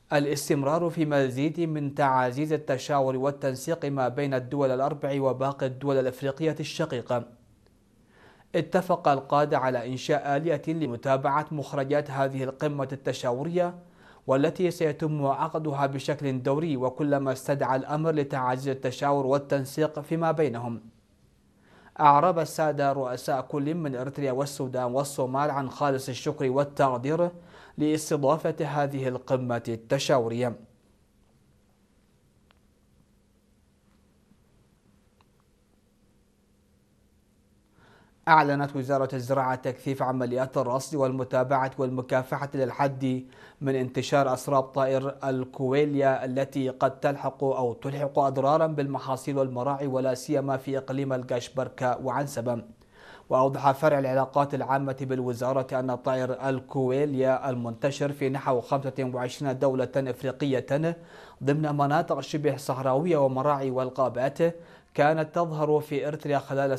الاستمرار في مزيد من تعزيز التشاور والتنسيق ما بين الدول الأربع وباقي الدول الأفريقية الشقيقة. اتفق القادة على إنشاء آلية لمتابعة مخرجات هذه القمة التشاورية، والتي سيتم عقدها بشكل دوري وكلما استدعى الأمر لتعزيز التشاور والتنسيق فيما بينهم. أعرب السادة رؤساء كل من إريتريا والسودان والصومال عن خالص الشكر والتقدير لاستضافة هذه القمة التشاورية. أعلنت وزارة الزراعة تكثيف عمليات الرصد والمتابعة والمكافحة للحد من انتشار أسراب طائر الكويليا التي قد تلحق أضرارا بالمحاصيل والمراعي ولا سيما في إقليم القشبركة وعنسبة. وأوضح فرع العلاقات العامة بالوزارة أن طائر الكويليا المنتشر في نحو 25 دولة إفريقية ضمن مناطق شبه صحراوية ومراعي والغابات كانت تظهر في إريتريا خلال